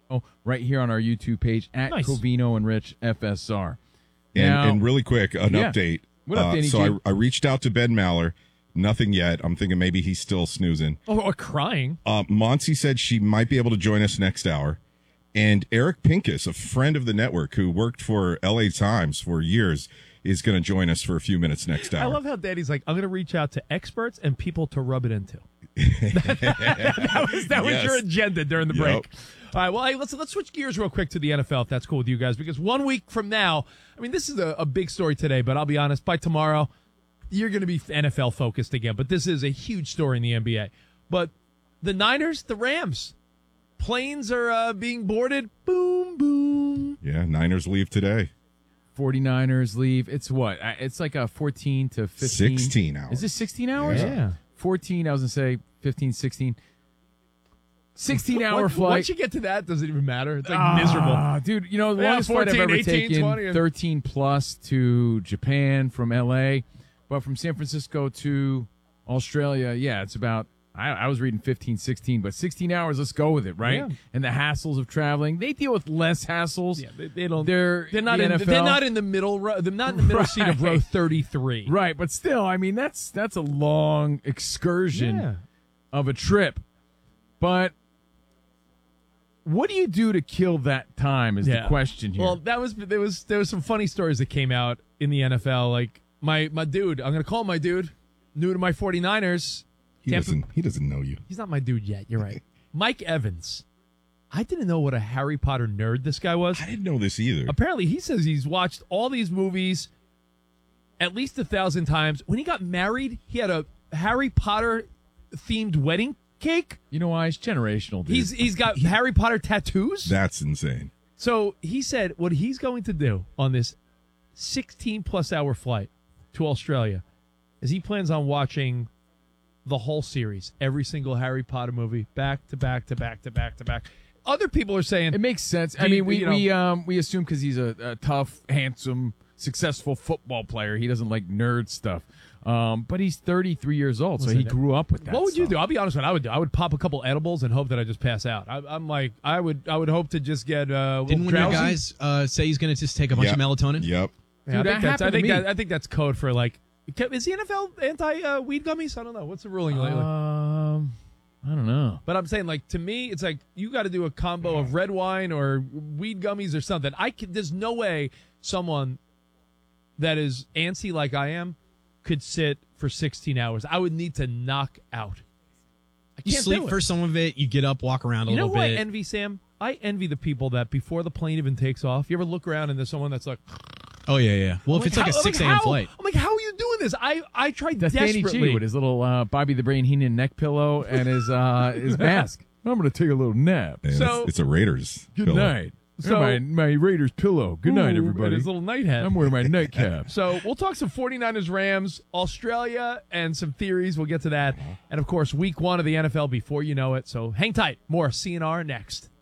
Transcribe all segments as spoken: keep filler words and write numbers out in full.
Oh, right here on our YouTube page at Nice. Covino and Rich F S R. And, Now- and really quick, an Yeah. update. What Uh, update, so E J? I, I reached out to Ben Maller. Nothing yet. I'm thinking maybe he's still snoozing. Oh, or crying. Uh, Monty said she might be able to join us next hour. And Eric Pincus, a friend of the network who worked for L A Times for years, is going to join us for a few minutes next hour. I love how Daddy's like, I'm going to reach out to experts and people to rub it into. that was, that was Yes. your agenda during the Yep. break. All right, well, hey, let's let's switch gears real quick to the N F L, if that's cool with you guys, because one week from now, I mean, this is a, a big story today, but I'll be honest, by tomorrow, you're going to be N F L focused again. But this is a huge story in the N B A. But the Niners, the Rams, planes are uh, being boarded. Boom, boom. Yeah, Niners leave today. 49ers leave. It's what? Uh, It's like a fourteen to fifteen. sixteen hours. Is it sixteen hours? Yeah. fourteen, I was going to say fifteen, sixteen. sixteen-hour Once- flight. Once you get to that, does it even matter? It's like Ah, miserable. Dude, you know, the Yeah, longest flight I've fourteen, ever eighteen, taken, twenty, and- thirteen plus to Japan from L A. But from San Francisco to Australia, yeah, it's about, I, I was reading fifteen, sixteen, but sixteen hours, let's go with it, right? Yeah. And the hassles of traveling. They deal with less hassles. Yeah, they, they don't. They're, They're not the in. N F L. They're not in the middle. Row, they're not in the middle seat of row Right. thirty-three. Right, but still, I mean, that's that's a long excursion Yeah. of a trip. But what do you do to kill that time is Yeah. the question here. Well, that was there was there was some funny stories that came out in the N F L. Like my my dude, I'm gonna call him my dude, new to my 49ers. He Tampa- doesn't. He doesn't know you. He's not my dude yet. You're right. Mike Evans. I didn't know what a Harry Potter nerd this guy was. I didn't know this either. Apparently, he says he's watched all these movies at least a thousand times. When he got married, he had a Harry Potter themed wedding cake. You know why? It's generational, dude. He's he's got Harry Potter tattoos. That's insane. So he said what he's going to do on this sixteen plus hour flight to Australia is he plans on watching the whole series, every single Harry Potter movie, back to back to back to back to back. Other people are saying It makes sense. I Do you- mean, we you know- we um we assume because he's a, a tough, handsome, successful football player, he doesn't like nerd stuff. Um, but he's thirty-three years old, so Listen, he grew up with that. what would you stuff. do? I'll be honest with you. I would do. I would pop a couple edibles and hope that I just pass out. I, I'm like, I would. I would hope to just get. Uh, a little Didn't one of your drowsy. guys uh, say he's going to just take a bunch Yep. of melatonin? Yep. Yeah, Dude, I that think, that's, I, happened to think me. that, I think that's code for like. Is the N F L anti uh, weed gummies? I don't know. What's the ruling lately? Um, I don't know. But I'm saying, like, to me, it's like you got to do a combo of red wine or weed gummies or something. I could. There's no way someone that is antsy like I am could sit for sixteen hours. I would need to knock out. I You can't sleep do it. for some of it, you get up, walk around a You know little who bit. I envy, Sam? I envy the people that before the plane even takes off, you ever look around and there's someone that's like, oh, yeah, yeah. Well, if I'm it's like a how- I'm six a.m. how- flight. I'm like, how are you doing this? I, I tried That's Danny desperately. G with his little uh, Bobby the Brain Heenan neck pillow and his uh, his mask. I'm going to take a little nap. And So- it's, it's a Raiders. Good pillow. night. So- my, my Raiders pillow. Good night, Ooh, everybody. and his little night hat. I'm wearing my nightcap. So we'll talk some 49ers, Rams, Australia, and some theories. We'll get to that. And, of course, week one of the N F L before you know it. So hang tight. More C N R next.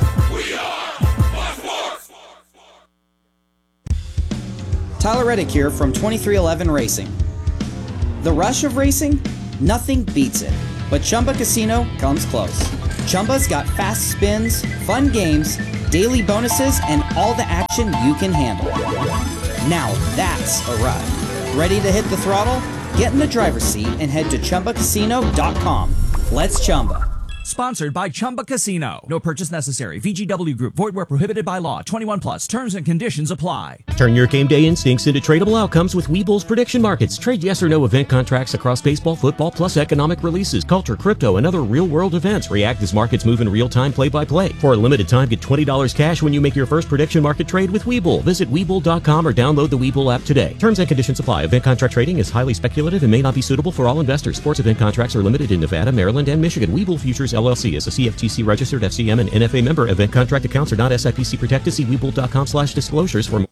Tyler Reddick here from twenty-three eleven Racing. The rush of racing? Nothing beats it. But Chumba Casino comes close. Chumba's got fast spins, fun games, daily bonuses, and all the action you can handle. Now that's a ride. Ready to hit the throttle? Get in the driver's seat and head to Chumba Casino dot com. Let's Chumba. Sponsored by Chumba Casino. No purchase necessary. V G W Group. Void where prohibited by law. twenty-one plus. Terms and conditions apply. Turn your game day instincts into tradable outcomes with Webull's prediction markets. Trade yes or no event contracts across baseball, football, plus economic releases, culture, crypto, and other real-world events. React as markets move in real time, play-by-play. For a limited time, get twenty dollars cash when you make your first prediction market trade with Webull. Visit Webull dot com or download the Webull app today. Terms and conditions apply. Event contract trading is highly speculative and may not be suitable for all investors. Sports event contracts are limited in Nevada, Maryland, and Michigan. Webull Futures, L L C is a C F T C registered F C M and N F A member. Event contract accounts are not S I P C protected. See Webull dot com slash disclosures for more.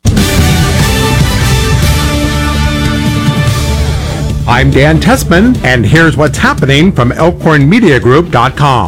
I'm Dan Tessman, and here's what's happening from Elkhorn Media Group dot com.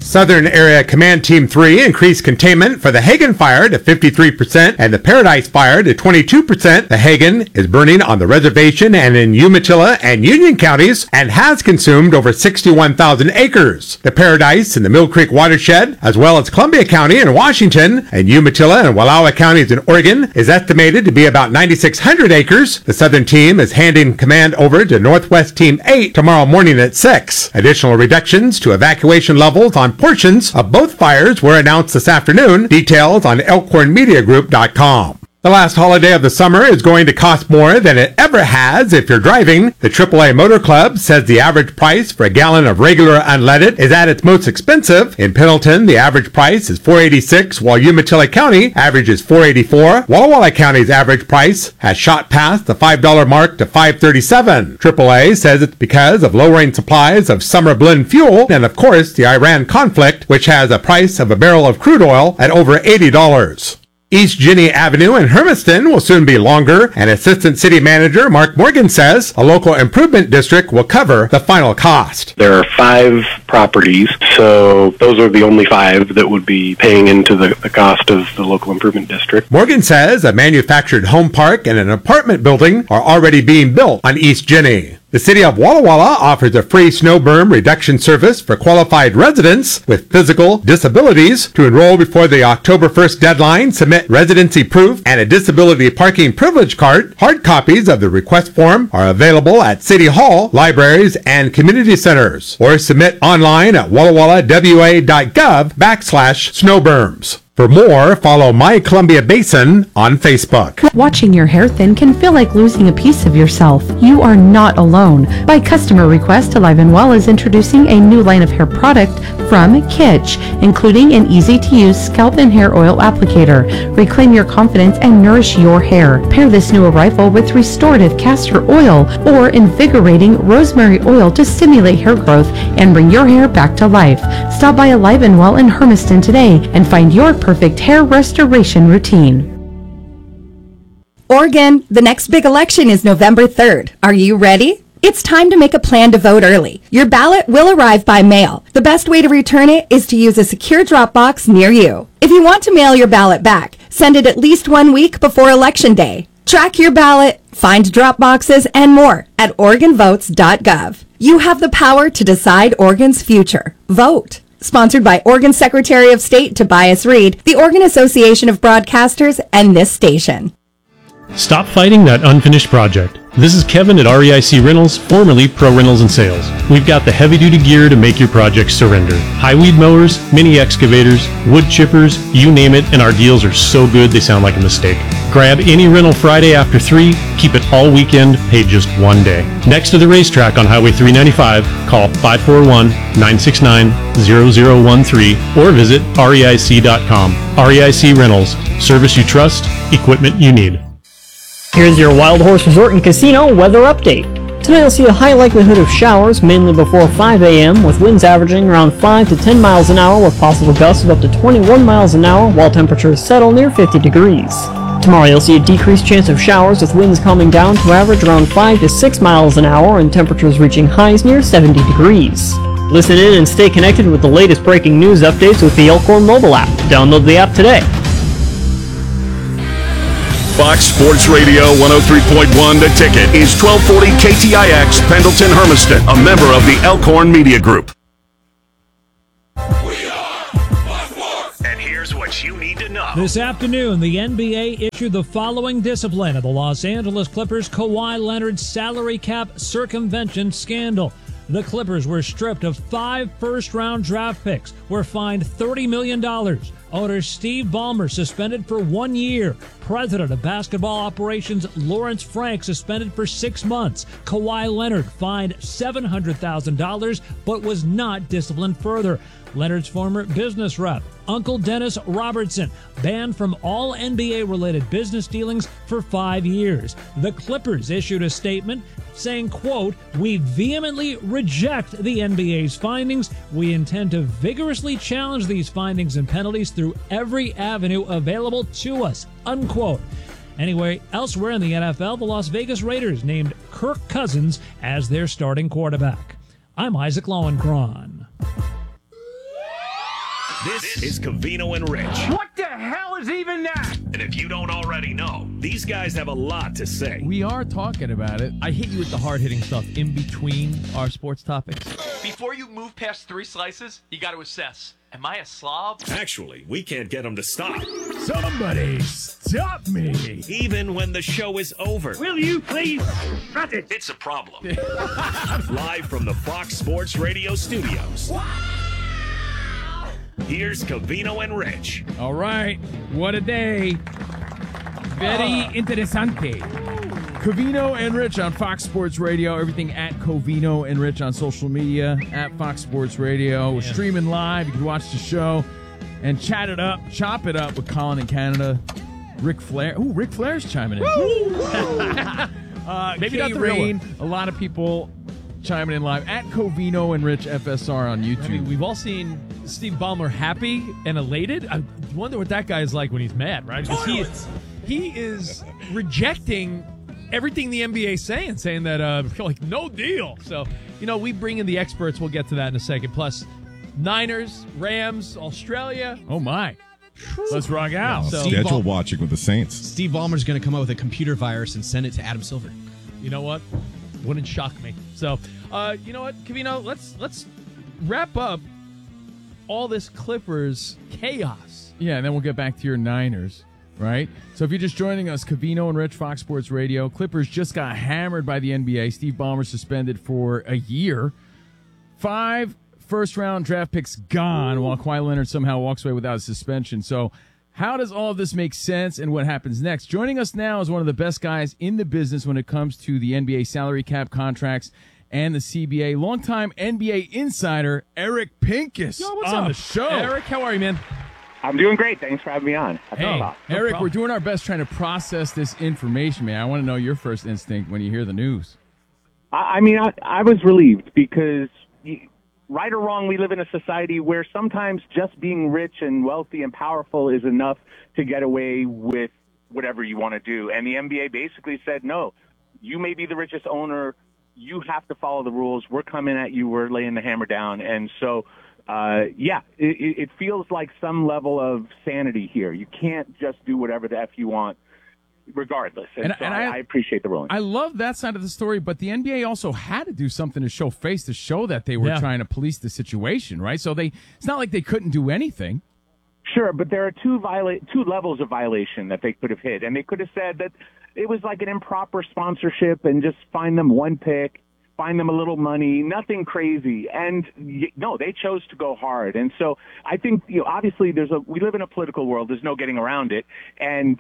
Southern Area Command Team three increased containment for the Hagen fire to fifty-three percent and the Paradise fire to twenty-two percent. The Hagen is burning on the reservation and in Umatilla and Union counties and has consumed over sixty-one thousand acres. The Paradise in the Mill Creek watershed, as well as Columbia County in Washington and Umatilla and Wallowa counties in Oregon, is estimated to be about nine thousand six hundred acres. The Southern Team is handing command over to Northwest Team eight tomorrow morning at six. Additional reductions to evacuation levels on portions of both fires were announced this afternoon. Details on elkhorn media group dot com. The last holiday of the summer is going to cost more than it ever has if you're driving. The triple A Motor Club says the average price for a gallon of regular unleaded is at its most expensive. In Pendleton, the average price is four dollars and eighty-six cents, while Umatilla County averages four dollars and eighty-four cents. Walla Walla County's average price has shot past the five dollar mark to five dollars and thirty-seven cents. triple A says it's because of lowering supplies of summer blend fuel and, of course, the Iran conflict, which has a price of a barrel of crude oil at over eighty dollars. East Jenny Avenue in Hermiston will soon be longer, and Assistant City Manager Mark Morgan says a local improvement district will cover the final cost. There are five properties, so those are the only five that would be paying into the, the cost of the local improvement district. Morgan says a manufactured home park and an apartment building are already being built on East Jenny. The city of Walla Walla offers a free snow berm reduction service for qualified residents with physical disabilities. To enroll before the October first deadline, submit residency proof and a disability parking privilege card. Hard copies of the request form are available at City Hall, libraries, and community centers, or submit online at walla walla w a dot gov backslash snowberms. For more, follow My Columbia Basin on Facebook. Watching your hair thin can feel like losing a piece of yourself. You are not alone. By customer request, Alive and Well is introducing a new line of hair product from Kitsch, including an easy-to-use scalp and hair oil applicator. Reclaim your confidence and nourish your hair. Pair this new arrival with restorative castor oil or invigorating rosemary oil to stimulate hair growth and bring your hair back to life. Stop by Alive and Well in Hermiston today and find your perfect hair restoration routine. Oregon, the next big election is November third. Are you ready? It's time to make a plan to vote early. Your ballot will arrive by mail. The best way to return it is to use a secure drop box near you. If you want to mail your ballot back, send it at least one week before Election Day. Track your ballot, find drop boxes, and more at oregon votes dot gov. You have the power to decide Oregon's future. Vote. Sponsored by Oregon Secretary of State Tobias Reed, the Oregon Association of Broadcasters, and this station. Stop fighting that unfinished project. This is Kevin at R E I C Rentals, formerly Pro Rentals and Sales. We've got the heavy-duty gear to make your project surrender. High weed mowers, mini excavators, wood chippers, you name it, and our deals are so good they sound like a mistake. Grab any rental Friday after three, keep it all weekend, pay just one day. Next to the racetrack on Highway three ninety-five, call five four one, nine six nine, zero zero one three or visit R E I C dot com. R E I C Rentals, service you trust, equipment you need. Here's your Wild Horse Resort and Casino weather update. Tonight you'll see a high likelihood of showers, mainly before five a.m., with winds averaging around five to ten miles an hour with possible gusts of up to twenty-one miles an hour, while temperatures settle near fifty degrees. Tomorrow you'll see a decreased chance of showers, with winds calming down to average around five to six miles an hour and temperatures reaching highs near seventy degrees. Listen in and stay connected with the latest breaking news updates with the Elkhorn mobile app. Download the app today. Fox Sports Radio one oh three point one The Ticket is twelve forty K T I X Pendleton Hermiston, a member of the Elkhorn Media Group. We are and here's what you need to know. This afternoon, the N B A issued the following discipline of the Los Angeles Clippers Kawhi Leonard's salary cap circumvention scandal. The Clippers were stripped of five first-round draft picks, were fined thirty million dollars. Owner Steve Ballmer suspended for one year. President of Basketball Operations Lawrence Frank suspended for six months. Kawhi Leonard fined seven hundred thousand dollars but was not disciplined further. Leonard's former business rep, Uncle Dennis Robertson, banned from all N B A-related business dealings for five years. The Clippers issued a statement saying, quote, "We vehemently reject the N B A's findings. We intend to vigorously challenge these findings and penalties through every avenue available to us," unquote. Anyway, elsewhere in the N F L, the Las Vegas Raiders named Kirk Cousins as their starting quarterback. I'm Isaac Lowenkron. This is Covino and Rich. What the hell is even that? And if you don't already know, these guys have a lot to say. We are talking about it. I hit you with the hard-hitting stuff in between our sports topics. Before you move past three slices, you got to assess. Am I a slob? Actually, we can't get them to stop. Somebody stop me. Even when the show is over. Will you please shut it? It's a problem. Live from the Fox Sports Radio studios. Here's Covino and Rich. All right. What a day. Very interesante. Covino and Rich on Fox Sports Radio. Everything at Covino and Rich on social media, at Fox Sports Radio. We're Yeah. streaming live. You can watch the show and chat it up, chop it up with Colin in Canada. Ric Flair. Ooh, Ric Flair's chiming in. uh, Maybe Kay not the real Rain, a lot of people chiming in live at Covino and Rich F S R on YouTube. I mean, we've all seen Steve Ballmer happy and elated. I wonder what that guy is like when he's mad, right? Because he is, he is rejecting everything the N B A is saying, saying that, uh, like, no deal. So, you know, we bring in the experts. We'll get to that in a second. Plus, Niners, Rams, Australia. Oh, my. Let's rock out. So- Schedule Ball- watching with the Saints. Steve Ballmer's going to come up with a computer virus and send it to Adam Silver. You know what? Wouldn't shock me. So, uh, you know what, Covino, let's let's wrap up all this Clippers chaos. Yeah, and then we'll get back to your Niners, right? So if you're just joining us, Covino and Rich, Fox Sports Radio. Clippers just got hammered by the N B A. Steve Ballmer suspended for a year. Five first-round draft picks gone, while Kawhi Leonard somehow walks away without a suspension. So how does all of this make sense, and what happens next? Joining us now is one of the best guys in the business when it comes to the N B A salary cap contracts and the C B A. Longtime N B A insider, Eric Pincus, Yo, what's on up? the show. Eric, how are you, man? I'm doing great. Thanks for having me on. I Hey, felt off. No Eric, problem. we're doing our best trying to process this information, man. I want to know your first instinct when you hear the news. I, I mean, I, I was relieved because, you, right or wrong, we live in a society where sometimes just being rich and wealthy and powerful is enough to get away with whatever you want to do. And the N B A basically said, no, you may be the richest owner. You have to follow the rules. We're coming at you. We're laying the hammer down. And so, uh, yeah, it, it feels like some level of sanity here. You can't just do whatever the F you want, regardless. And, And- so and I, I- I appreciate the ruling. I love that side of the story, but the N B A also had to do something to show face, to show that they were Yeah. trying to police the situation, right? So they it's not like they couldn't do anything. Sure, but there are two viola- two levels of violation that they could have hit, and they could have said that it was like an improper sponsorship and just find them one pick, find them a little money, nothing crazy. And y- no, they chose to go hard. And so I think, you know, obviously there's a we live in a political world. There's no getting around it. And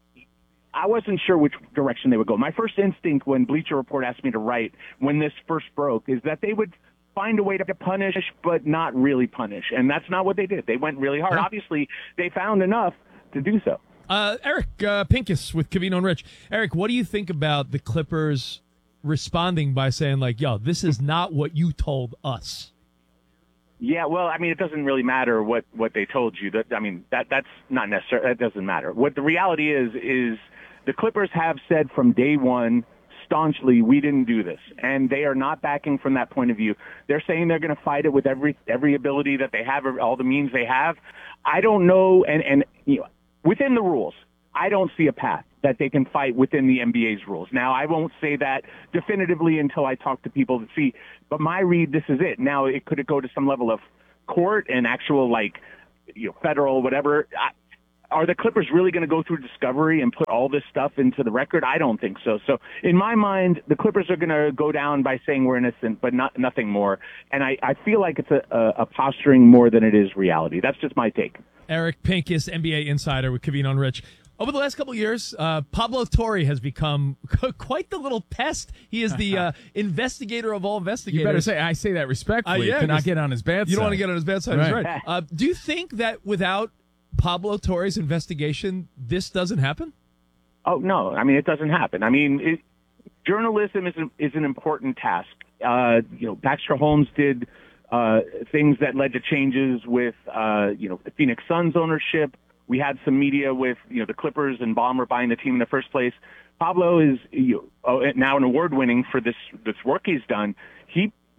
I wasn't sure which direction they would go. My first instinct when Bleacher Report asked me to write when this first broke is that they would find a way to punish, but not really punish. And that's not what they did. They went really hard. Yeah. Obviously, they found enough to do so. Uh, Eric uh, Pincus with Covino and Rich. Eric, what do you think about the Clippers responding by saying, like, yo, this is not what you told us? Yeah, well, I mean, it doesn't really matter what, what they told you. That I mean, that that's not necessary. That doesn't matter. What the reality is is the Clippers have said from day one staunchly, we didn't do this, and they are not backing from that point of view. They're saying they're going to fight it with every every ability that they have, all the means they have. I don't know, and and you know, within the rules, I don't see a path that they can fight within the N B A's rules. Now, I won't say that definitively until I talk to people to see, but my read, this is it. Now, it could it go to some level of court and actual, like, you know, federal, whatever. I, are the Clippers really going to go through discovery and put all this stuff into the record? I don't think so. So in my mind, the Clippers are going to go down by saying we're innocent, but not nothing more. And I, I feel like it's a, a, a posturing more than it is reality. That's just my take. Eric Pincus, N B A insider with Covino and Rich. Over the last couple of years, uh, Pablo Torre has become quite the little pest. He is the uh, investigator of all investigators. You better say, I say that respectfully, Uh, yeah, to not 'cause get on his bad side. You don't want to get on his bad side. Right. That's right. Uh, do you think that without Pablo Torre's investigation, this doesn't happen? Oh, no. I mean, it doesn't happen. I mean, it, journalism is, an- is an important task. Uh, you know, Baxter Holmes did uh, things that led to changes with, uh, you know, the Phoenix Suns ownership. We had some media with, you know, the Clippers and Ballmer buying the team in the first place. Pablo is, you know, now an award winning for this, this work he's done. He,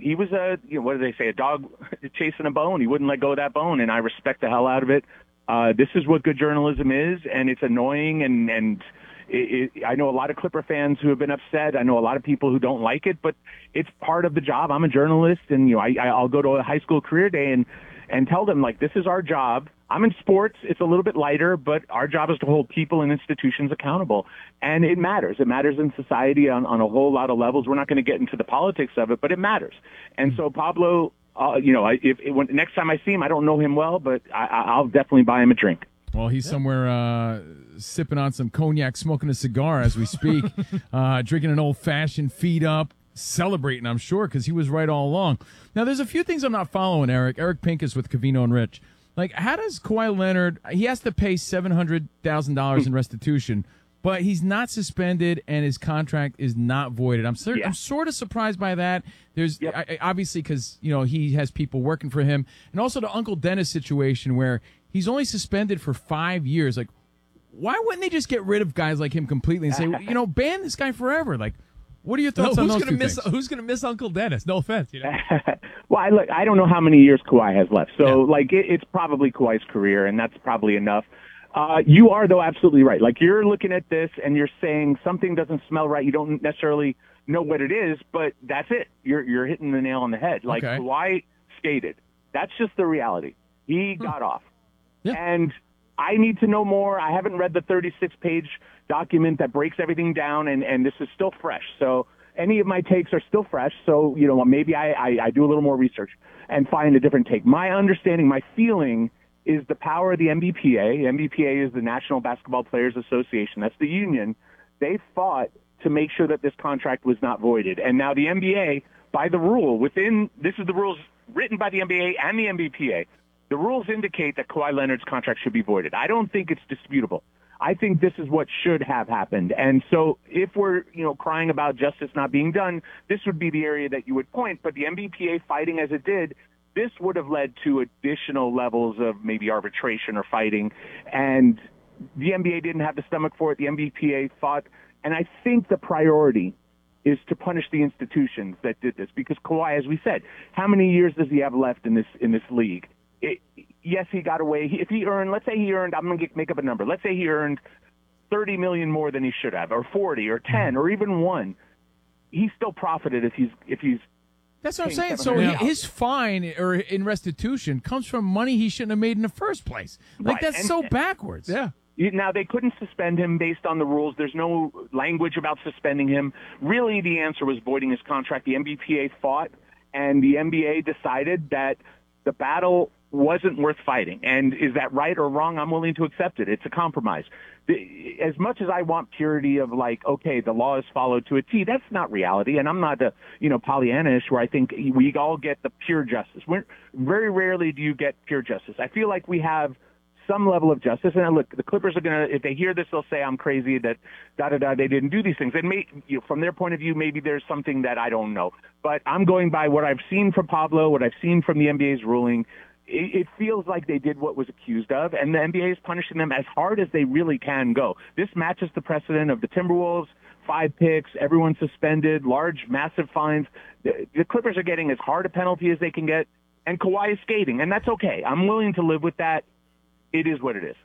he was a, you know, what do they say, a dog chasing a bone. He wouldn't let go of that bone, and I respect the hell out of it. Uh, this is what good journalism is, and it's annoying, and, and it, it, I know a lot of Clipper fans who have been upset. I know a lot of people who don't like it, but it's part of the job. I'm a journalist, and, you know, I, I'll go to a high school career day and, and tell them, like, this is our job. I'm in sports. It's a little bit lighter, but our job is to hold people and institutions accountable. And it matters. It matters in society on, on a whole lot of levels. We're not going to get into the politics of it, but it matters. And so Pablo, uh, you know, if, if when, next time I see him, I don't know him well, but I, I'll definitely buy him a drink. Well, he's somewhere uh, sipping on some cognac, smoking a cigar as we speak, uh, drinking an old-fashioned, feet up, celebrating, I'm sure, because he was right all along. Now, there's a few things I'm not following, Eric. Eric Pincus with Covino and Rich. Like, how does Kawhi Leonard, he has to pay seven hundred thousand dollars in restitution, but he's not suspended and his contract is not voided. I'm, sur- yeah. I'm sort of surprised by that. There's yep. I, obviously because, you know, he has people working for him. And also the Uncle Dennis situation where he's only suspended for five years. Like, why wouldn't they just get rid of guys like him completely and say, you know, ban this guy forever? Like, what are your thoughts no, on who's those gonna two miss, things? Who's going to miss Uncle Dennis? No offense. You know? Well, I, look, I don't know how many years Kawhi has left. So, yeah. like, it, it's probably Kawhi's career, and that's probably enough. Uh, you are, though, absolutely right. Like, you're looking at this, and you're saying something doesn't smell right. You don't necessarily know what it is, but that's it. You're you're hitting the nail on the head. Like, okay. Kawhi skated. That's just the reality. He hmm. got off. Yeah. And I need to know more. I haven't read the thirty-six page document that breaks everything down, and, and this is still fresh. So any of my takes are still fresh. So, you know, maybe I, I, I do a little more research and find a different take. My understanding, my feeling is the power of the N B P A. N B P A is the National Basketball Players Association. That's the union. They fought to make sure that this contract was not voided. And now the N B A, by the rule, within, this is the rules written by the N B A and the N B P A, the rules indicate that Kawhi Leonard's contract should be voided. I don't think it's disputable. I think this is what should have happened. And so if we're, you know, crying about justice not being done, this would be the area that you would point. But the N B P A fighting as it did, this would have led to additional levels of maybe arbitration or fighting. And the N B A didn't have the stomach for it. The N B P A fought. And I think the priority is to punish the institutions that did this. Because Kawhi, as we said, how many years does he have left in this in this league? It, yes, he got away. If he earned, let's say he earned, I'm going to make up a number. Let's say he earned thirty million dollars more than he should have, or forty, or ten, or even one. He still profited if he's if he's. That's what I'm saying. So he, his fine or in restitution comes from money he shouldn't have made in the first place. Like Right. that's And- so backwards. Yeah. Now, they couldn't suspend him based on the rules. There's no language about suspending him. Really, the answer was voiding his contract. The N B P A fought, and the N B A decided that the battle wasn't worth fighting. And is that right or wrong? I'm willing to accept it. It's a compromise. The, as much as I want purity of like, okay, the law is followed to a T, that's not reality. And I'm not a, you know, Pollyannish where I think we all get the pure justice. We're, very rarely do you get pure justice. I feel like we have some level of justice. And look, the Clippers are going to, if they hear this, they'll say I'm crazy that da-da-da, they didn't do these things. And may, you know, from their point of view, maybe there's something that I don't know. But I'm going by what I've seen from Pablo, what I've seen from the N B A's ruling. It, it feels like they did what was accused of, and the N B A is punishing them as hard as they really can go. This matches the precedent of the Timberwolves, five picks, everyone suspended, large, massive fines. The, the Clippers are getting as hard a penalty as they can get, and Kawhi is skating, and that's okay. I'm willing to live with that. It is what it is.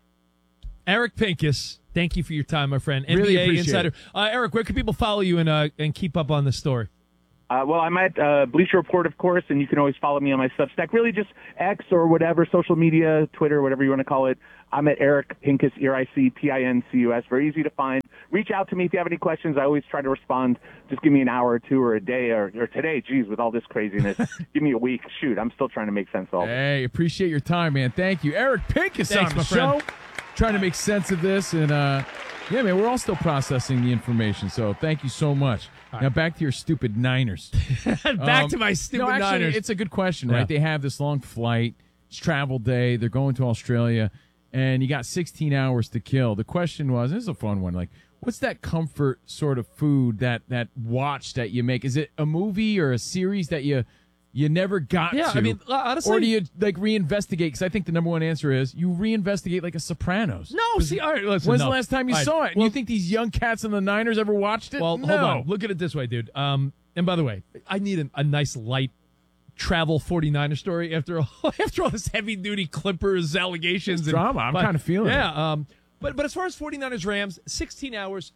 Eric Pincus, thank you for your time, my friend. Really N B A appreciate Insider. it. Uh, Eric, where can people follow you and uh, and keep up on this story? Uh, well, I'm at uh, Bleacher Report, of course, and you can always follow me on my Substack. Really just X or whatever, social media, Twitter, whatever you want to call it. I'm at Eric Pincus, E R I C P I N C U S. Very easy to find. Reach out to me if you have any questions. I always try to respond. Just give me an hour or two or a day or, or today. Geez, with all this craziness, give me a week. Shoot, I'm still trying to make sense of all of it. Hey, appreciate your time, man. Thank you. Eric Pincus Thanks, on my the friend. show. Trying to make sense of this. And, uh, yeah, man, we're all still processing the information. So thank you so much. All Now right. back to your stupid Niners. Back Um, to my stupid no, actually, Niners. It's a good question, Yeah. right? They have this long flight. It's travel day. They're going to Australia. And you got sixteen hours to kill. The question was, this is a fun one, like, what's that comfort sort of food, that that watch that you make? Is it a movie or a series that you you never got Yeah, to? I mean, honestly- Or do you, like, reinvestigate? Because I think the number one answer is you reinvestigate like a Sopranos. No, see, all right, listen. When's no. the last time you All right, saw it? And well- you think these young cats in the Niners ever watched it? Well, no. hold on. Look at it this way, dude. Um, and by the way, I need a, a nice light travel 49er story after all, after all this heavy duty Clippers allegations It's and drama. I'm but- kinda feeling yeah, it. um, but but as far as 49ers Rams, sixteen hours.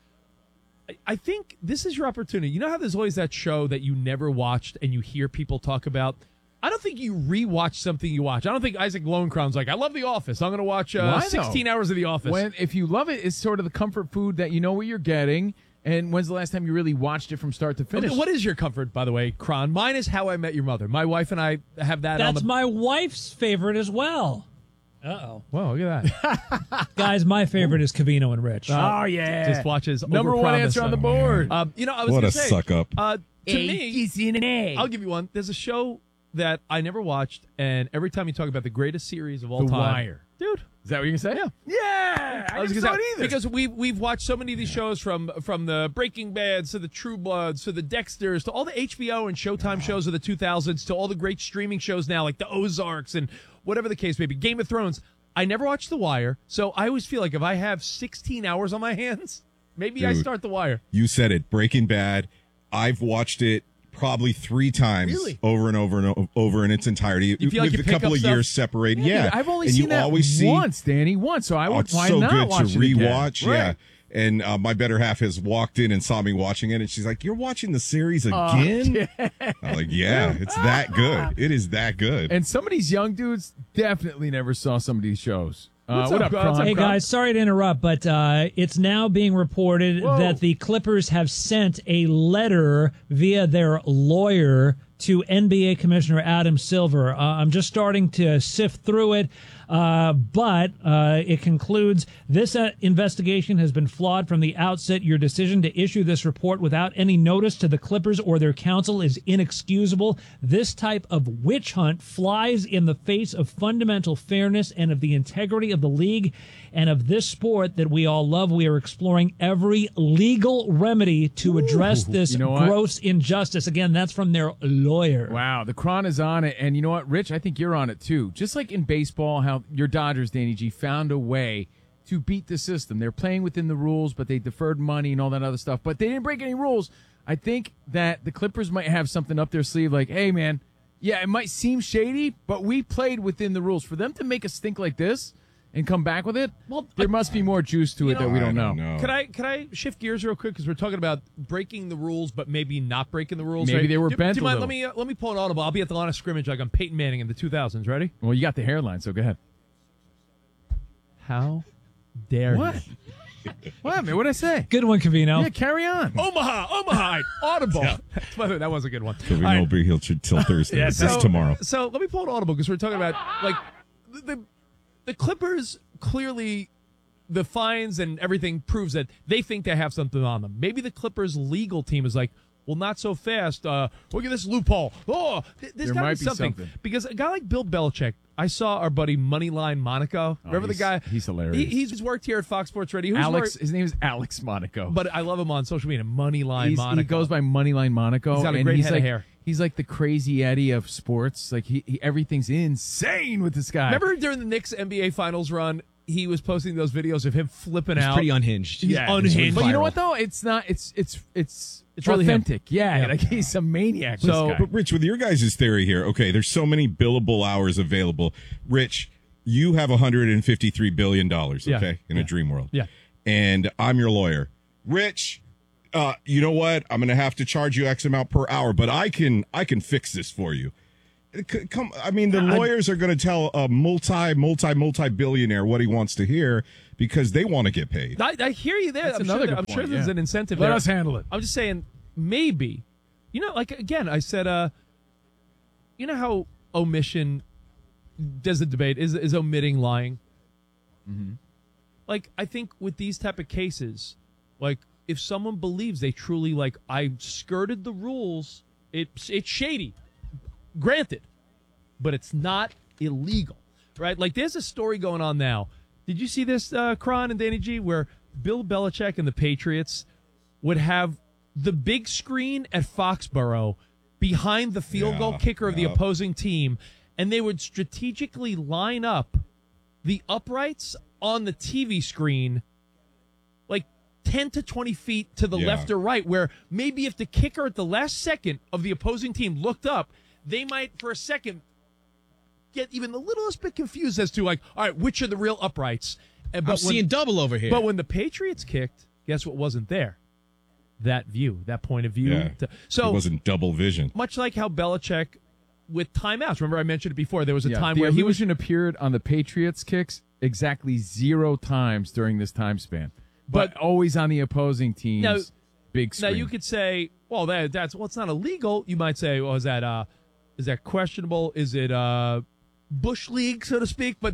I, I think this is your opportunity. You know how there's always that show that you never watched and you hear people talk about. I don't think you rewatch something you watch. I don't think Isaac Lowenkron's like, I love The Office. I'm going to watch uh, Why, though? sixteen hours of The Office. When if you love it, it's sort of the comfort food that you know what you're getting. And when's the last time you really watched it from start to finish? Okay, what is your comfort, by the way, Kron? Mine is How I Met Your Mother. My wife and I have that on That's the... my wife's favorite as well. Uh-oh. Whoa, look at that. Guys, my favorite is Cavino and Rich. Oh, yeah. Just watches Number one Overpromise. answer on the board. Um, you know, I was What going a to say... suck up. Uh, to A me, is in an A. I'll give you one. There's a show that I never watched, and every time you talk about the greatest series of all The time... Wire. Dude. Is that what you're going to say? Yeah. Yeah. I, I was never gonna saw say, it either. because we've we've watched so many of these shows from from the Breaking Bads to the True Bloods to the Dexters to all the H B O and Showtime shows of the two thousands to all the great streaming shows now like the Ozarks and whatever the case may be, Game of Thrones. I never watched The Wire, so I always feel like if I have sixteen hours on my hands, maybe I Dude. start The Wire. You said it. Breaking Bad. I've watched it probably three times Really? over and over and o- over in its entirety. You feel like with you a pick couple up of stuff? years separated. Yeah, dude, I've only and seen you that always see, once, Danny. Once, so I Oh, would. it's why so not good watch to it again? rewatch. Right. Yeah. And uh, my better half has walked in and saw me watching it, and she's like, "You're watching the series Oh, again?" yeah. I'm like, "Yeah, it's that good. It is that good." And some of these young dudes definitely never saw some of these shows. Uh, What's what up, up, Kron? Kron? Hey guys, sorry to interrupt, but uh, it's now being reported Whoa. that the Clippers have sent a letter via their lawyer to N B A Commissioner Adam Silver. Uh, I'm just starting to sift through it, uh, but uh, it concludes this uh, investigation has been flawed from the outset. Your decision to issue this report without any notice to the Clippers or their counsel is inexcusable. This type of witch hunt flies in the face of fundamental fairness and of the integrity of the league and of this sport that we all love. We are exploring every legal remedy to address this you know what? gross injustice. Again, that's from their lawyer. Wow, the Kron is on it. And you know what, Rich? I think you're on it too. Just like in baseball, how your Dodgers, Danny G, found a way to beat the system. They're playing within the rules, but they deferred money and all that other stuff. But they didn't break any rules. I think that the Clippers might have something up their sleeve like, hey, man, yeah, it might seem shady, but we played within the rules. For them to make a stink like this and come back with it, well, there must be more juice to it know, that we I don't know. know. Can I can I shift gears real quick because we're talking about breaking the rules, but maybe not breaking the rules. Maybe right? they were do, bent Do you a mind? little. Let me uh, let me pull an audible. I'll be at the line of scrimmage like I'm Peyton Manning in the two thousands. Ready? Well, you got the hairline, so go ahead. How dare What? you? What, man? What'd I say? Good one, Cavino. Yeah, carry on. Omaha, Omaha, audible. By the way, that was a good one. So we All right. won't be here till till Thursday. Yeah, That's so, tomorrow. So let me pull an audible because we're talking about like the, the the Clippers clearly the fines and everything proves that they think they have something on them. Maybe the Clippers legal team is like, well, not so fast. Uh, look at this loophole. Oh, th- there's There got to might be be something. something. Because a guy like Bill Belichick, I saw our buddy Moneyline Monaco. Remember the he's- guy? he's hilarious. He, he's worked here at Fox Sports Radio. Who's Alex, worked- his name is Alex Monaco. but I love him on social media. Moneyline He's- Monaco. he goes by Moneyline Monaco. He's got a and great he's head of like, hair. He's like the crazy Eddie of sports. Like he, he everything's insane with this guy. Remember during the Knicks N B A Finals run, he was posting those videos of him flipping He's out. pretty unhinged. He's Yeah, unhinged. But you know what though? It's not. It's it's it's It's really him. authentic. Yeah, Yeah. like he's a maniac. So- this guy. But Rich, with your guys' theory here, okay, there's so many billable hours available. Rich, you have one hundred fifty-three billion dollars, Yeah. okay, in a dream world. Yeah. And I'm your lawyer. Rich, uh, you know what? I'm going to have to charge you X amount per hour, but I can I can fix this for you. It c- Come, I mean, the lawyers are going to tell a multi, multi, multi billionaire what he wants to hear because they want to get paid. I, I hear you there. That's I'm another sure, good there- I'm point, sure there's yeah. an incentive Let there. us handle it. I'm just saying, maybe, you know, like again, I said, uh, you know how omission does the debate is is omitting lying. Mm-hmm. Like I think with these type of cases, like if someone believes they truly like I skirted the rules, it's it's shady. Granted, but it's not illegal, right? Like there's a story going on now. Did you see this, uh, Kron and Danny G, where Bill Belichick and the Patriots would have the big screen at Foxborough behind the field Yeah, goal kicker of the yeah. opposing team, and they would strategically line up the uprights on the T V screen like ten to twenty feet to the Yeah. left or right, where maybe if the kicker at the last second of the opposing team looked up, they might for a second get even the littlest bit confused as to like, all right, which are the real uprights? And, I'm seeing double over here. But when the Patriots kicked, guess what wasn't there? That view, that point of view. Yeah, To- so it wasn't double vision. much like how Belichick with timeouts. Remember, I mentioned it before. There was a Yeah, time the where he was illusion appeared on the Patriots kicks exactly zero times during this time span, but, But- always on the opposing team's Now- big Now screen. you could say, well, that, that's well, it's not illegal. You might say, well, is that uh, is that questionable? Is it uh, bush league, so to speak? But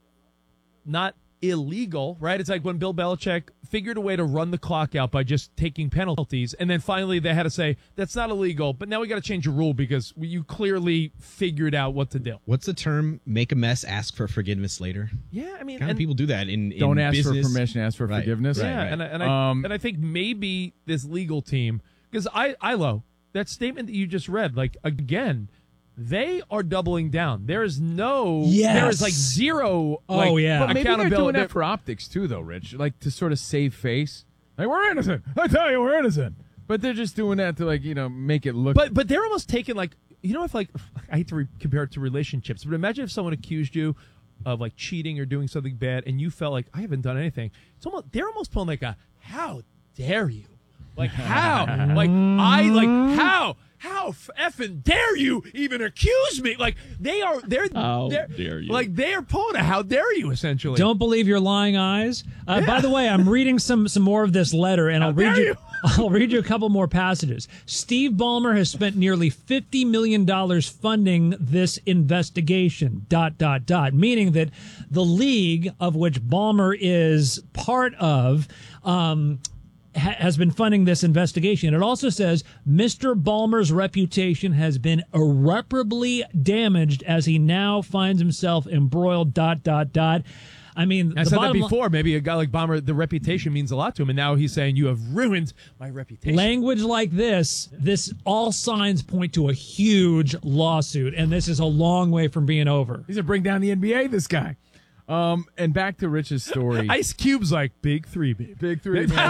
not illegal, right? It's like when Bill Belichick figured a way to run the clock out by just taking penalties, and then finally they had to say that's not illegal. But now we got to change a rule because you clearly figured out what to do. What's the term? Make a mess, ask for forgiveness later. Yeah, I mean, kind of and- people do that in, in Don't ask business. for permission, ask for Right, forgiveness. right, Yeah, right. and I, and I Um, and I think maybe this legal team, because I Ilo, that statement that you just read, like again, they are doubling down. There is no, Yes. there is like zero. Oh, like, yeah. But maybe they're doing accountability. that for optics too, though, Rich. Like to sort of save face. Like we're innocent. I tell you, we're innocent. But they're just doing that to like you know make it look. But but they're almost taking like you know if like I hate to re- compare it to relationships, but imagine if someone accused you of like cheating or doing something bad, and you felt like I haven't done anything. It's almost they're almost pulling like a how dare you, like how like I like how. How f- effing dare you even accuse me? Like they are, they're, How they're dare you. like they are pulling a how dare you essentially. Don't believe your lying eyes. Uh, By the way, I'm reading some some more of this letter, and I'll read dare you. you. I'll read you a couple more passages. Steve Ballmer has spent nearly fifty million dollars funding this investigation. Dot dot dot. Meaning that the league of which Ballmer is part of. Um, ha- has been funding this investigation. It also says Mister Ballmer's reputation has been irreparably damaged as he now finds himself embroiled. Dot dot dot. I mean, I the said that bottom li- before. Maybe a guy like Ballmer, the reputation means a lot to him, and now he's saying you have ruined my reputation. Language like this, this all signs point to a huge lawsuit, and this is a long way from being over. He's gonna bring down the N B A. This guy. Um, and back to Rich's story. Ice Cube's like big three, baby. Big three. Man.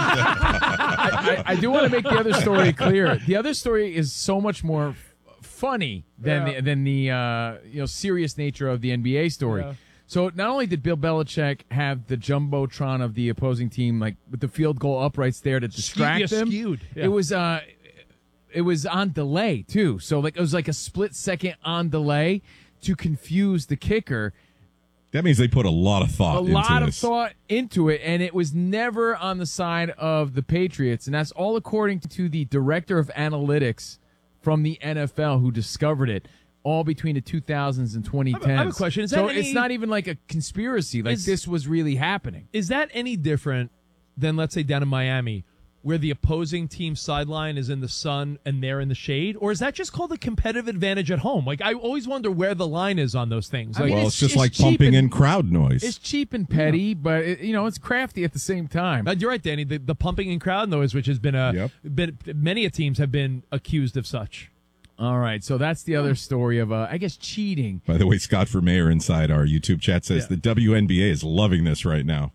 I, I, I do want to make the other story clear. The other story is so much more f- funny than Yeah. the, than the uh, you know serious nature of the N B A story. Yeah. So not only did Bill Belichick have the jumbotron of the opposing team, like with the field goal uprights there to distract yeah, them, skewed. Yeah. it was uh, it was on delay too. So like it was like a split second on delay to confuse the kicker. That means they put a lot of thought a into lot of this. thought into it, and it was never on the side of the Patriots, and that's all according to the director of analytics from the N F L who discovered it. All between the two thousands and twenty tens. I have a- I have a question. Is so that it's any- not even like a conspiracy. Like Is- this was really happening. Is that any different than, let's say, down in Miami, where the opposing team sideline is in the sun and they're in the shade? Or is that just called a competitive advantage at home? Like, I always wonder where the line is on those things. I Like, mean, well, it's- it's just it's like cheap pumping and- in crowd noise. It's cheap and petty, but it, you know it's crafty at the same time. Uh, you're right, Danny. The, the pumping in crowd noise, which has been a Yep. been, many a teams have been accused of such. All right, so that's the other story of uh, I guess cheating. By the way, Scott Vermeer inside our YouTube chat says Yeah. the W N B A is loving this right now.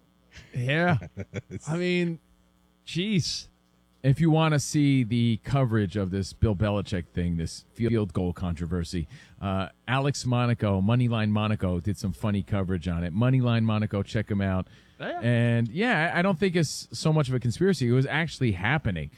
Yeah, I mean, jeez. If you want to see the coverage of this Bill Belichick thing, this field goal controversy, uh, Alex Monaco, Moneyline Monaco, did some funny coverage on it. Moneyline Monaco, check him out. Oh, yeah. And yeah, I don't think it's so much of a conspiracy. It was actually happening.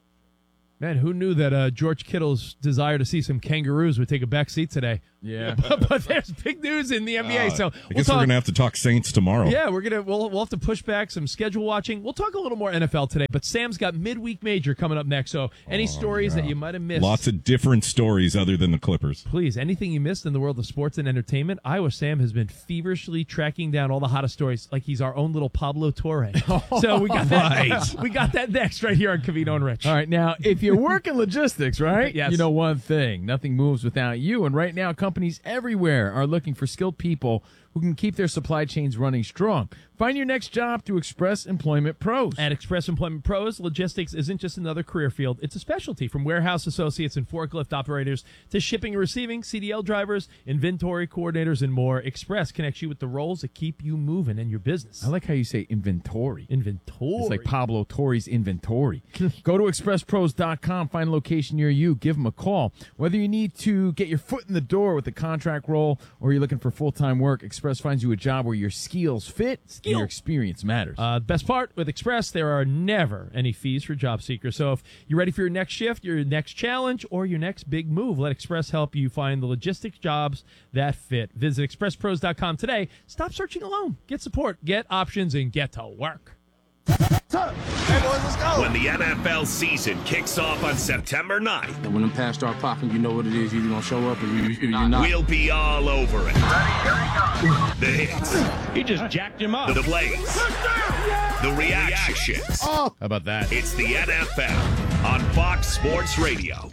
Man, who knew that uh, George Kittle's desire to see some kangaroos would take a back seat today? Yeah. but, but there's big news in the N B A. Uh, so I we'll guess talk, we're gonna have to talk Saints tomorrow. Yeah, we're gonna we'll we'll have to push back some schedule watching. We'll talk a little more N F L today, but Sam's got midweek major coming up next. So any stories that you might have missed? Lots of different stories other than the Clippers. Please, anything you missed in the world of sports and entertainment, Iowa Sam has been feverishly tracking down all the hottest stories, like he's our own little Pablo Torre. So we got that. We got that next right here on Covino and Rich. All right, now, if you're working logistics, right? Yes. You know one thing. Nothing moves without you. And right now, companies everywhere are looking for skilled people who can keep their supply chains running strong. Find your next job through Express Employment Pros. At Express Employment Pros, logistics isn't just another career field. It's a specialty. From warehouse associates and forklift operators to shipping and receiving, C D L drivers, inventory coordinators, and more, Express connects you with the roles that keep you moving in your business. I like how you say inventory. Inventory. It's like Pablo Torre's inventory. Go to express pros dot com, find a location near you, give them a call. Whether you need to get your foot in the door with a contract role or you're looking for full-time work, Express finds you a job where your skills fit and your experience matters. Uh, best part, with Express, there are never any fees for job seekers. So if you're ready for your next shift, your next challenge, or your next big move, let Express help you find the logistics jobs that fit. Visit express pros dot com today. Stop searching alone. Get support, get options, and get to work. Hey boys, let's go. When the N F L season kicks off on September ninth. And when them pads start popping, you know what it is. You're going to show up or you, you're not. We'll be all over it. The hits. He just jacked him up. The plays. The reactions. Oh. How about that? It's the N F L on Fox Sports Radio.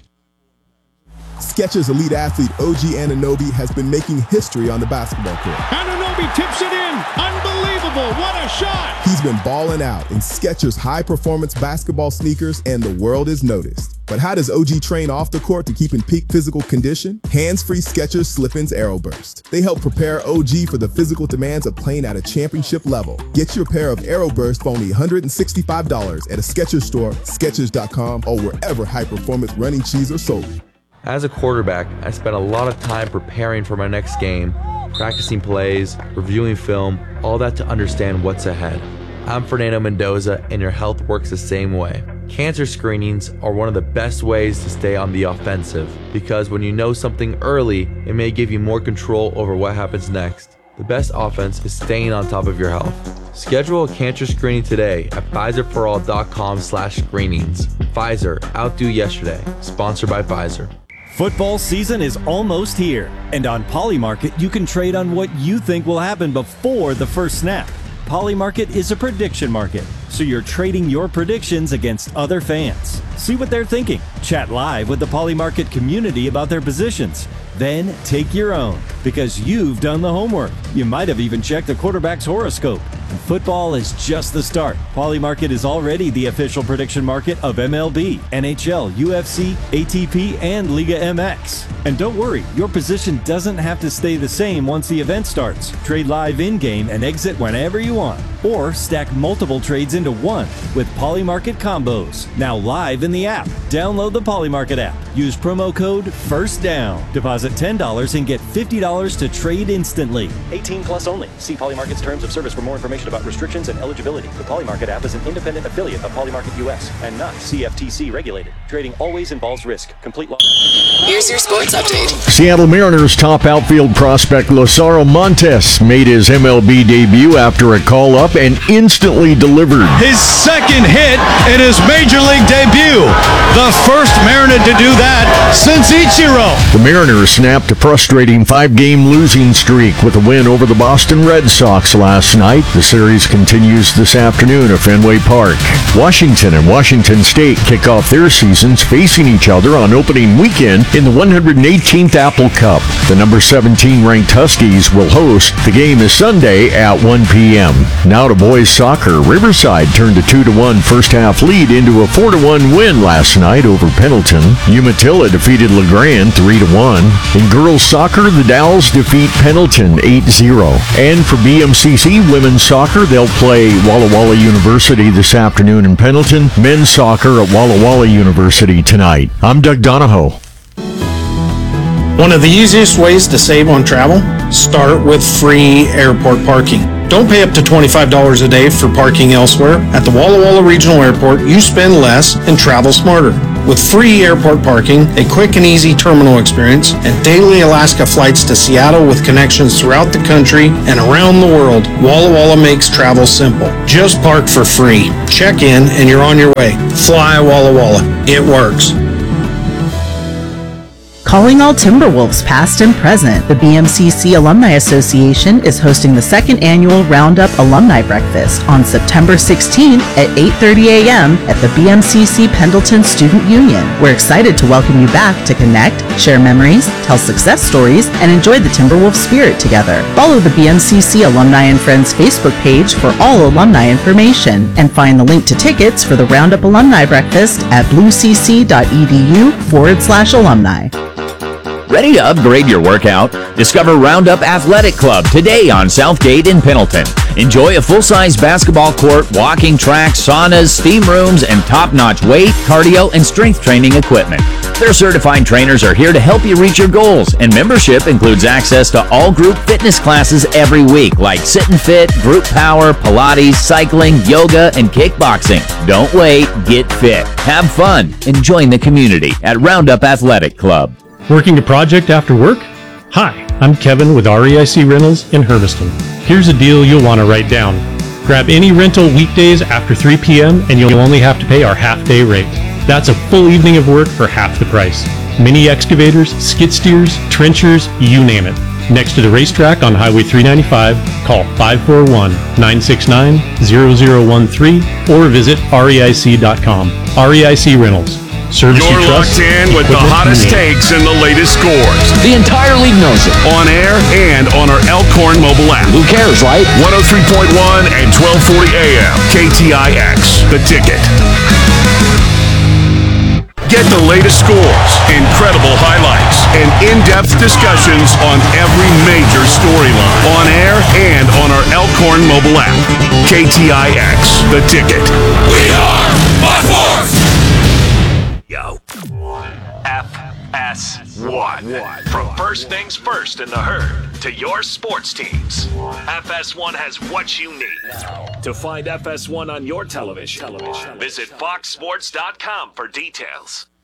Skechers elite athlete O G Anunoby has been making history on the basketball court. Anunoby tips it in. Unbelievable. What a shot. He's been balling out in Skechers high-performance basketball sneakers, and the world is noticed. But how does O G train off the court to keep in peak physical condition? Hands-free Skechers Slip-ins Aeroburst. They help prepare O G for the physical demands of playing at a championship level. Get your pair of Aeroburst for only one hundred sixty-five dollars at a Skechers store, skechers dot com, or wherever high-performance running shoes are sold. As a quarterback, I spent a lot of time preparing for my next game, practicing plays, reviewing film, all that to understand what's ahead. I'm Fernando Mendoza, and your health works the same way. Cancer screenings are one of the best ways to stay on the offensive, because when you know something early, it may give you more control over what happens next. The best offense is staying on top of your health. Schedule a cancer screening today at Pfizer for all dot com slash screenings. Pfizer, outdo yesterday. Sponsored by Pfizer. Football season is almost here, and on Polymarket, you can trade on what you think will happen before the first snap. Polymarket is a prediction market, so you're trading your predictions against other fans. See what they're thinking. Chat live with the Polymarket community about their positions. Then take your own, because you've done the homework. You might have even checked the quarterback's horoscope. And football is just the start. Polymarket is already the official prediction market of M L B, N H L, U F C, A T P, and Liga M X. And don't worry, your position doesn't have to stay the same once the event starts. Trade live in-game and exit whenever you want. Or stack multiple trades into one with Polymarket combos. Now live in the app. Download the Polymarket app. Use promo code FIRSTDOWN. Deposit ten dollars and get fifty dollars to trade instantly. eighteen plus only. See Polymarket's terms of service for more information about restrictions and eligibility. The Polymarket app is an independent affiliate of Polymarket U S and not C F T C regulated. Trading always involves risk. Complete law. Here's your sports update. Seattle Mariners top outfield prospect Losaro Montes made his M L B debut after a call-up and instantly delivered. His second hit in his major league debut. The first Mariner to do that since Ichiro. The Mariners snapped a frustrating five-game losing streak with a win over the Boston Red Sox last night. The series continues this afternoon at Fenway Park. Washington and Washington State kick off their seasons facing each other on opening weekend in the one hundred eighteenth Apple Cup. The number seventeen ranked Huskies will host. The game is Sunday at one p.m. Now to boys soccer. Riverside turned a two to one first half lead into a four to one win last night over Pendleton. Umatilla defeated LeGrand three to one. In girls soccer, the Dowls defeat Pendleton eight zero. And for B M C C women's soccer, they'll play Walla Walla University this afternoon in Pendleton. Men's soccer at Walla Walla University tonight. I'm Doug Donahoe. One of the easiest ways to save on travel? Start with free airport parking. Don't pay up to twenty-five dollars a day for parking elsewhere. At the Walla Walla Regional Airport, you spend less and travel smarter. With free airport parking, a quick and easy terminal experience, and daily Alaska flights to Seattle with connections throughout the country and around the world, Walla Walla makes travel simple. Just park for free. Check in and you're on your way. Fly Walla Walla. It works. Calling all Timberwolves past and present, the B M C C Alumni Association is hosting the second annual Roundup Alumni Breakfast on September sixteenth at eight thirty a.m. at the B M C C Pendleton Student Union. We're excited to welcome you back to connect, share memories, tell success stories, and enjoy the Timberwolves spirit together. Follow the B M C C Alumni and Friends Facebook page for all alumni information, and find the link to tickets for the Roundup Alumni Breakfast at bluecc.edu forward slash alumni. Ready to upgrade your workout? Discover Roundup Athletic Club today on Southgate in Pendleton. Enjoy a full-size basketball court, walking track, saunas, steam rooms, and top-notch weight, cardio, and strength training equipment. Their certified trainers are here to help you reach your goals, and membership includes access to all group fitness classes every week, like Sit and Fit, Group Power, Pilates, cycling, yoga, and kickboxing. Don't wait, get fit, have fun, and join the community at Roundup Athletic Club. Working a project after work? Hi, I'm Kevin with R E I C Rentals in Hermiston. Here's a deal you'll want to write down. Grab any rental weekdays after three p.m. and you'll only have to pay our half-day rate. That's a full evening of work for half the price. Mini excavators, skid steers, trenchers, you name it. Next to the racetrack on Highway three ninety-five, call five four one, nine six nine, zero zero one three or visit R E I C dot com. R E I C Rentals. Service You're you trust, locked in with the hottest takes and the latest scores. The entire league knows it. On air and on our Elkhorn mobile app. Who cares, right? one oh three point one and twelve forty A M. K T I X. The Ticket. Get the latest scores, incredible highlights, and in-depth discussions on every major storyline. On air and on our Elkhorn mobile app. K T I X. The Ticket. We are Fox Sports! Yo. F S one. From first things first in the herd to your sports teams, F S one has what you need. To find F S one on your television, visit fox sports dot com for details.